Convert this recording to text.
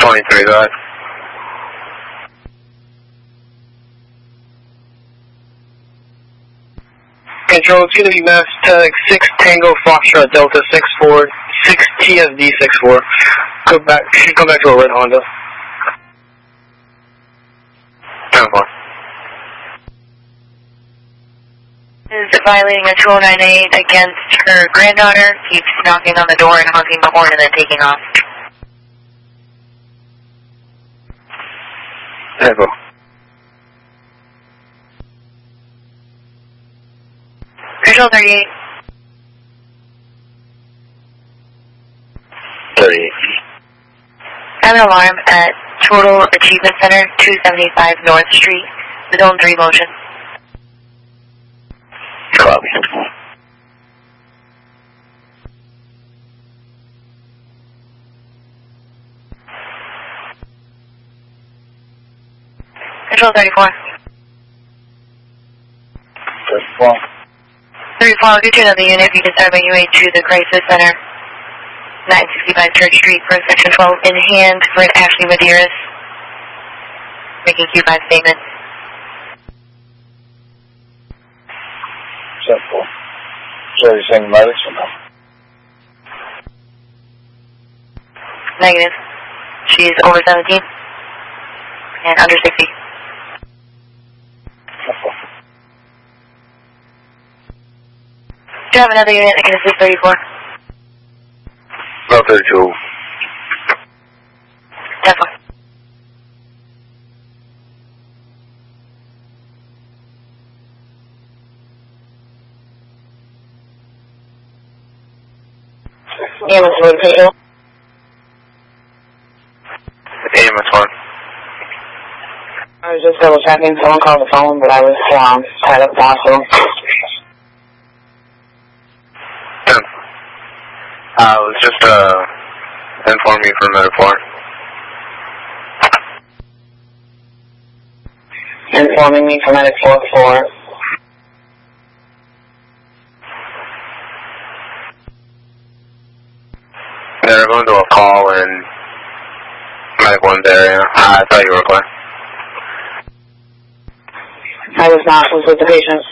23, go ahead. Control, it's going to be Mass Tag 6 Tango Foxtrot Delta 64 6 TSD 64. Should come back to a red Honda. 10-4. Is violating a 2098 against her granddaughter, keeps knocking on the door and honking the horn and then taking off. 10-4. Control 38. 38. I have an alarm at Total Achievement Center, 275 North Street, Zone 3 motion. Copy. Control 34. 34. 34, I'll get you another unit if you can start my UA to the Crisis Center, 965 Church Street for Section 12 in hand for an Ashley Medeiros, making Q5 statement. 10-4. So you're saying medics or no? Negative. She's over 17 and under 60. 10-4. Do you have another unit that can assist 34? No, 32. 10-4. Ambulance 1, Control. Ambulance 1. I was just double checking. Someone called the phone, but I was tied up at the hospital. 10. I was just informing you for Medic 4. Informing me for Medic 4-4. They're going to a call in Medic 1's area. I thought you were clear. I was not. Was with the patient.